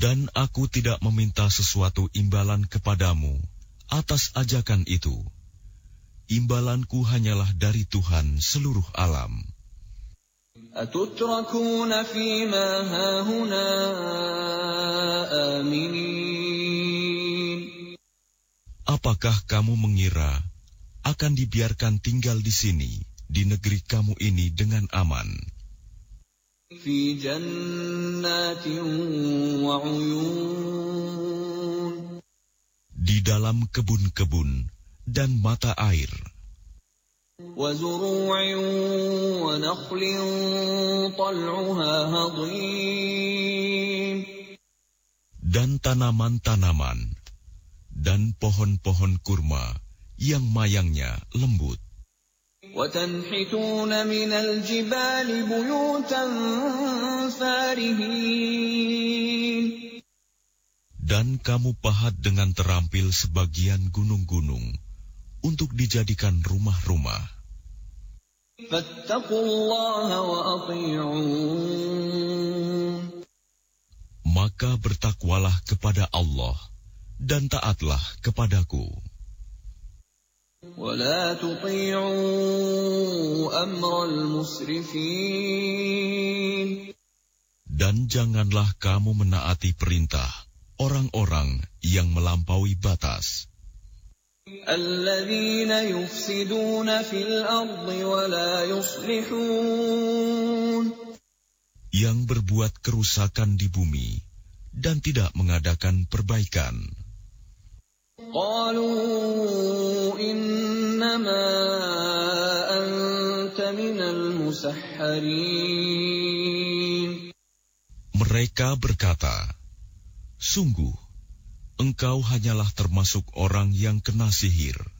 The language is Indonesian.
Dan aku tidak meminta sesuatu imbalan kepadamu atas ajakan itu. Imbalanku hanyalah dari Tuhan seluruh alam. أتتركون فيما هاهنا آمنين. Apakah kamu mengira akan dibiarkan tinggal di sini, di negeri kamu ini dengan aman? في جنات وعيون. Di dalam kebun-kebun dan mata air. وزروع ونخل طلعها هضيم. Dan tanaman-tanaman dan pohon-pohon kurma yang mayangnya lembut. وتنحتون من الجبال بيوتا فارهين. Dan kamu pahat dengan terampil sebagian gunung-gunung untuk dijadikan rumah-rumah. فاتقوا الله وأطيعون. Maka bertakwalah kepada Allah dan taatlah kepadaku. ولا تطيعوا أمر المسرفين. Dan janganlah kamu menaati perintah orang-orang yang melampaui batas. الذين يفسدون في الأرض ولا يصلحون. Yang berbuat kerusakan di bumi dan tidak mengadakan perbaikan. قالوا إنما أنت من المسحرين. Mereka berkata, sungguh, engkau hanyalah termasuk orang yang kena sihir.